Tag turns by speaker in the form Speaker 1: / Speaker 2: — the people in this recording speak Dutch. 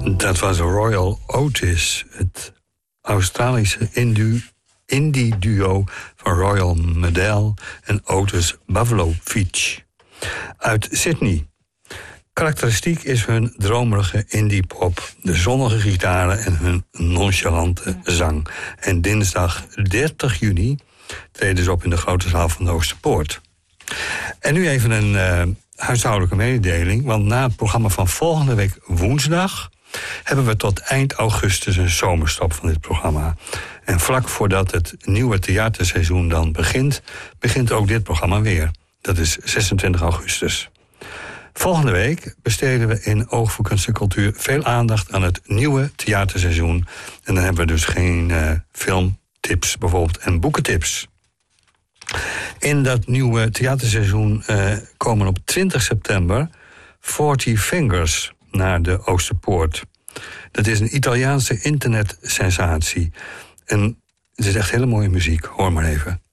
Speaker 1: Dat was Royal Otis, het Australische indie-duo van Royal Medel en Otis Pavlovich uit Sydney. Karakteristiek is hun dromerige indie-pop, de zonnige gitaren en hun nonchalante zang. En dinsdag 30 juni treden ze op in de grote zaal van de Oosterpoort. En nu even een huishoudelijke mededeling, want na het programma van volgende week woensdag hebben we tot eind augustus een zomerstop van dit programma. En vlak voordat het nieuwe theaterseizoen dan begint ook dit programma weer. Dat is 26 augustus. Volgende week besteden we in Oog voor Kunst en Cultuur veel aandacht aan het nieuwe theaterseizoen. En dan hebben we dus geen filmtips bijvoorbeeld en boekentips. In dat nieuwe theaterseizoen komen op 20 september 40 Fingers naar de Oosterpoort. Dat is een Italiaanse internetsensatie. En het is echt hele mooie muziek. Hoor maar even.